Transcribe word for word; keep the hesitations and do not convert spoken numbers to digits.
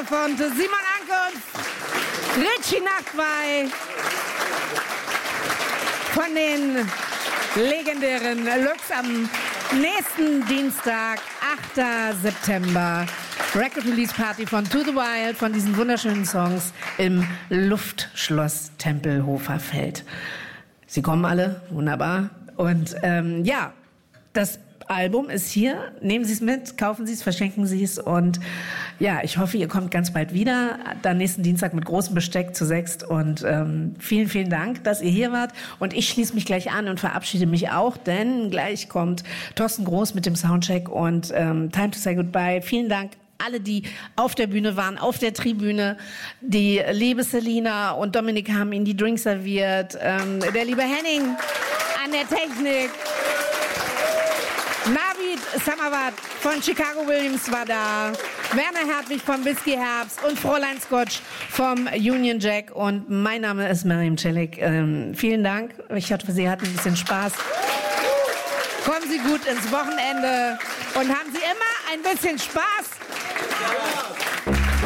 von Simon Anke und Richie Nachtwey von den legendären Lux am nächsten Dienstag, achter September. Record Release Party von To The Wild, von diesen wunderschönen Songs im Luftschloss Tempelhofer Feld. Sie kommen alle, wunderbar. Und ähm, ja, das Album ist hier. Nehmen Sie es mit, kaufen Sie es, verschenken Sie es. Und ja, ich hoffe, ihr kommt ganz bald wieder. Dann nächsten Dienstag mit großem Besteck zu sechst. Und ähm, vielen, vielen Dank, dass ihr hier wart. Und ich schließe mich gleich an und verabschiede mich auch, denn gleich kommt Thorsten Groß mit dem Soundcheck und ähm, Time to Say Goodbye. Vielen Dank. Alle, die auf der Bühne waren, auf der Tribüne. Die liebe Selina und Dominik haben ihnen die Drinks serviert. Ähm, der liebe Henning an der Technik. Navid Samawat von Chicago Williams war da. Werner Hertwig vom Whisky Herbst und Fräulein Scotch vom Union Jack. Und mein Name ist Miriam Celik. Ähm, vielen Dank. Ich hoffe, Sie hatten ein bisschen Spaß. Kommen Sie gut ins Wochenende und haben Sie immer ein bisschen Spaß.